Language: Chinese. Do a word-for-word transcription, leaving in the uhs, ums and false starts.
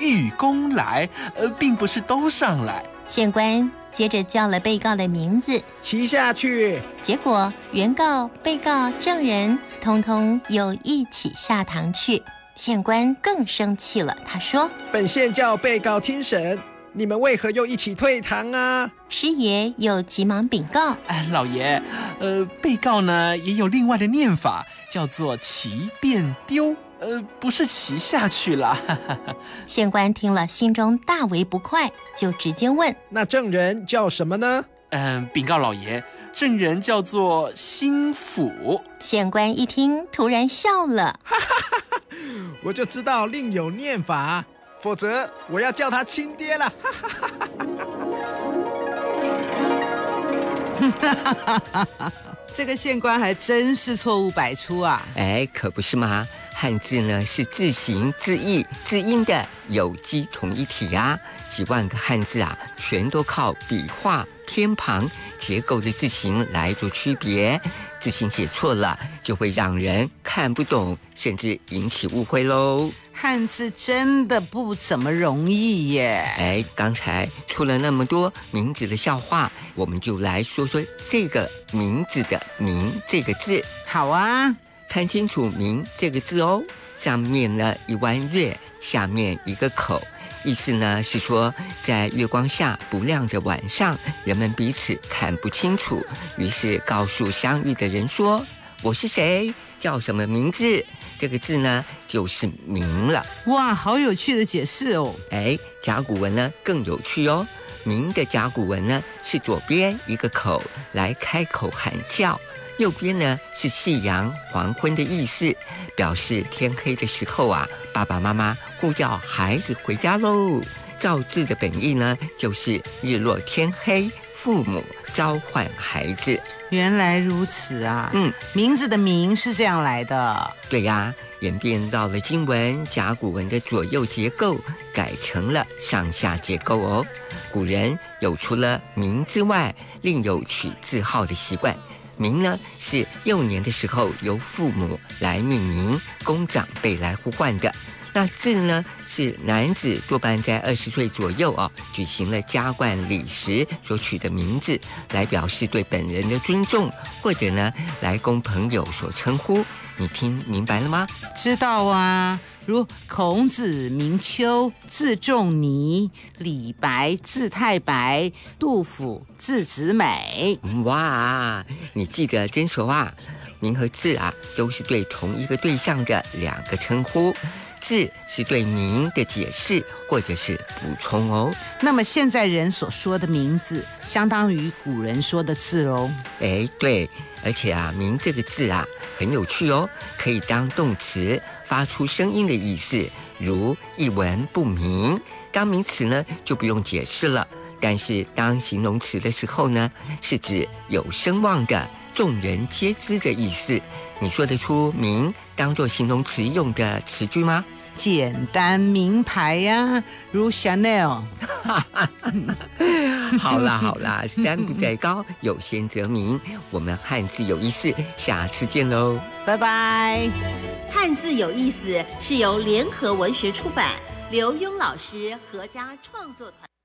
御公来，呃，并不是都上来。 县官接着叫了被告的名字， 骑下去。 结果原告、被告、证人通通又一起下堂去。县官更生气了，他说： 本县叫被告听审，你们为何又一起退堂啊？ 师爷又急忙禀告： 哎，老爷，呃，被告呢也有另外的念法，叫做骑便丢，呃，不是骑下去了。 县官听了，心中大为不快，就直接问： 那证人叫什么呢？ 嗯、呃，禀告老爷，证人叫做辛府。 县官一听，突然笑了。 我就知道另有念法，否则我要叫他亲爹了。 这个县官还真是错误百出啊！ 哎，可不是嘛。汉字呢是字形、字义、字音的有机统一体啊，几万个汉字啊，全都靠笔画、偏旁、结构的字形来做区别。字形写错了，就会让人看不懂，甚至引起误会喽。 汉字真的不怎么容易耶。 哎，刚才出了那么多名字的笑话，我们就来说说这个名字的“名”这个字。 好啊， 看清楚“名”这个字哦，上面呢一弯月，下面一个口。意思呢是说，在月光下不亮的晚上，人们彼此看不清楚，于是告诉相遇的人说：“我是谁，叫什么名字？”这个字呢就是“名”了。 哇，好有趣的解释哦！ 哎，甲骨文呢更有趣哦。“名”的甲骨文呢是左边一个口来开口喊叫，右边呢是夕阳黄昏的意思，表示天黑的时候啊，爸爸妈妈呼叫孩子回家喽。造字的本意呢，就是日落天黑，父母召唤孩子。 原来如此啊！ 嗯， 名字的“名”是这样来的。 对呀，演变到了今文，甲骨文的左右结构改成了上下结构哦。古人有除了名之外，另有取字号的习惯。名呢是幼年的时候由父母来命名，供长辈来呼唤的。那字呢是男子多半在二十岁左右啊，举行了加冠礼时所取的名字，来表示对本人的尊重，或者呢来供朋友所称呼。你听明白了吗？ 知道啊，如孔子名丘，字仲尼；李白字太白；杜甫字子美。 哇，你记得真熟啊！名和字啊，都是对同一个对象的两个称呼。字是对名的解释或者是补充哦。 那么现在人所说的名字，相当于古人说的字喽。 哎，对，而且啊，名这个字啊很有趣哦，可以当动词，发出声音的意思，如一文不名。当名词呢就不用解释了，但是当形容词的时候呢，是指有声望的、众人皆知的意思。你说得出名当作形容词用的词句吗？ 简单名牌呀、啊，如 Chanel。 好啦好啦，山不在高，有仙则名。我们汉字有意思，下次见喽， 拜拜。 汉字有意思是由联合文学出版，刘墉老师合家创作团。